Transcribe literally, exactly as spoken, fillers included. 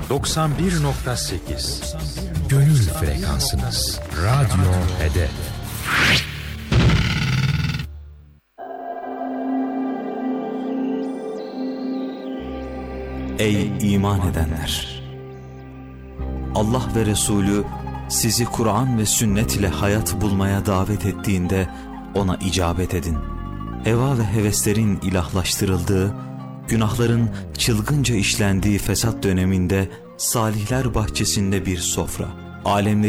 doksan bir nokta sekiz Gönül frekansınız. Radyo Hedef. Ey iman edenler! Allah ve Resulü sizi Kur'an ve sünnet ile hayat bulmaya davet ettiğinde ona icabet edin. Heva ve heveslerin ilahlaştırıldığı, günahların çılgınca işlendiği fesat döneminde salihler bahçesinde bir sofra, alemlerin